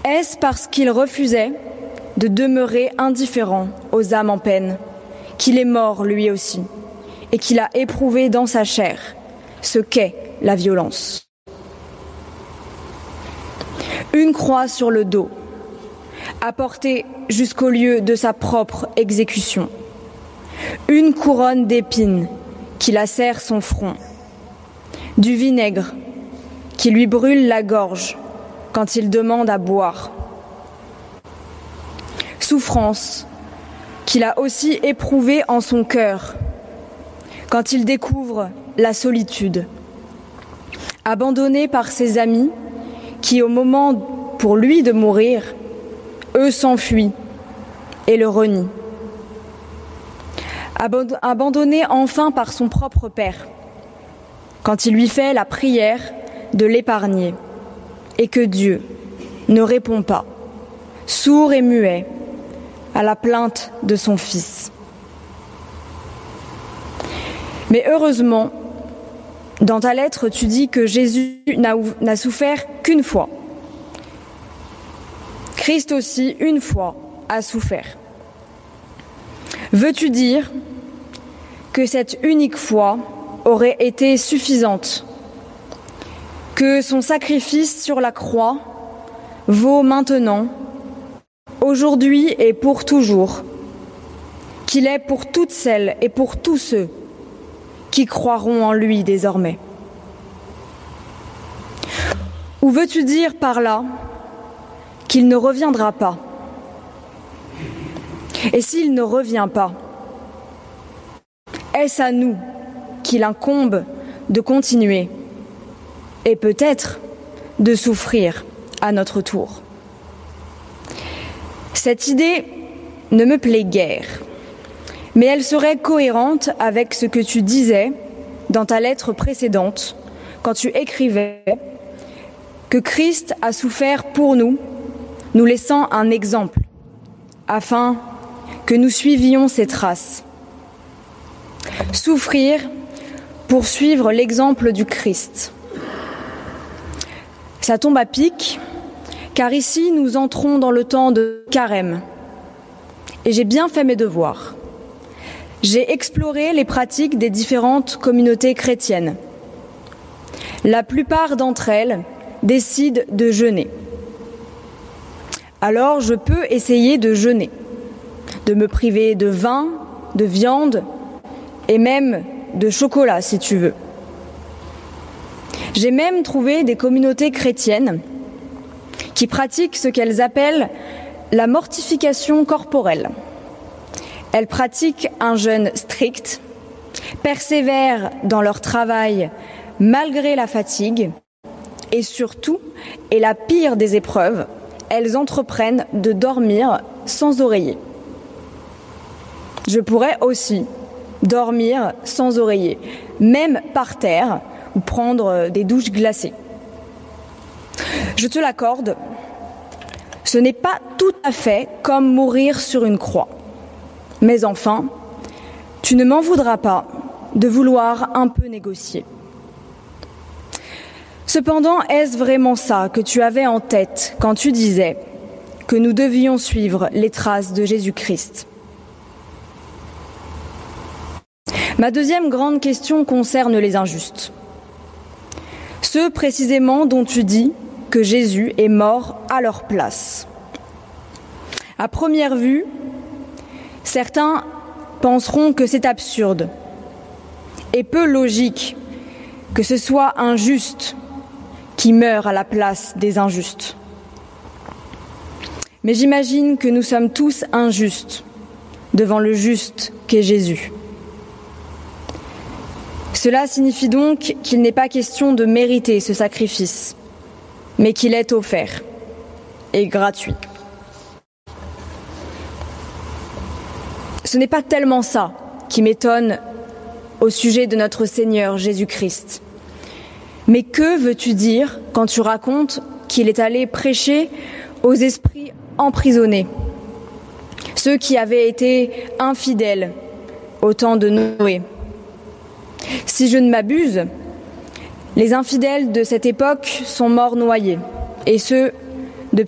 Est-ce parce qu'il refusait de demeurer indifférent aux âmes en peine qu'il est mort lui aussi et qu'il a éprouvé dans sa chair ce qu'est la violence? Une croix sur le dos, apportée jusqu'au lieu de sa propre exécution. Une couronne d'épines qui lacère son front. Du vinaigre qui lui brûle la gorge quand il demande à boire. Souffrance qu'il a aussi éprouvée en son cœur quand il découvre la solitude. Abandonné par ses amis qui, au moment pour lui de mourir, eux s'enfuient et le renient. Abandonné enfin par son propre père, quand il lui fait la prière de l'épargner, et que Dieu ne répond pas, sourd et muet, à la plainte de son fils. Mais heureusement, dans ta lettre, tu dis que Jésus n'a souffert qu'une fois. Christ aussi, une fois, a souffert. Veux-tu dire que cette unique fois aurait été suffisante, que son sacrifice sur la croix vaut maintenant, aujourd'hui et pour toujours, qu'il est pour toutes celles et pour tous ceux qui croiront en lui désormais? Ou veux-tu dire par là qu'il ne reviendra pas? Et s'il ne revient pas, est-ce à nous qu'il incombe de continuer et peut-être de souffrir à notre tour? Cette idée ne me plaît guère, mais elle serait cohérente avec ce que tu disais dans ta lettre précédente, quand tu écrivais que Christ a souffert pour nous, nous laissant un exemple, afin que nous suivions ses traces. Souffrir pour suivre l'exemple du Christ. Ça tombe à pic, car ici nous entrons dans le temps de Carême. Et j'ai bien fait mes devoirs. J'ai exploré les pratiques des différentes communautés chrétiennes. La plupart d'entre elles décident de jeûner. Alors je peux essayer de jeûner, de me priver de vin, de viande et même de chocolat si tu veux. J'ai même trouvé des communautés chrétiennes qui pratiquent ce qu'elles appellent la mortification corporelle. Elles pratiquent un jeûne strict, persévèrent dans leur travail malgré la fatigue et surtout, et la pire des épreuves, elles entreprennent de dormir sans oreiller. Je pourrais aussi dormir sans oreiller, même par terre ou prendre des douches glacées. Je te l'accorde, ce n'est pas tout à fait comme mourir sur une croix. Mais enfin, tu ne m'en voudras pas de vouloir un peu négocier. Cependant, est-ce vraiment ça que tu avais en tête quand tu disais que nous devions suivre les traces de Jésus-Christ? Ma deuxième grande question concerne les injustes. Ceux précisément dont tu dis que Jésus est mort à leur place. À première vue, certains penseront que c'est absurde et peu logique que ce soit un juste qui meurt à la place des injustes. Mais j'imagine que nous sommes tous injustes devant le juste qu'est Jésus. Cela signifie donc qu'il n'est pas question de mériter ce sacrifice, mais qu'il est offert et gratuit. Ce n'est pas tellement ça qui m'étonne au sujet de notre Seigneur Jésus-Christ. Mais que veux-tu dire quand tu racontes qu'il est allé prêcher aux esprits emprisonnés, ceux qui avaient été infidèles au temps de Noé? Si je ne m'abuse, les infidèles de cette époque sont morts noyés, et ceux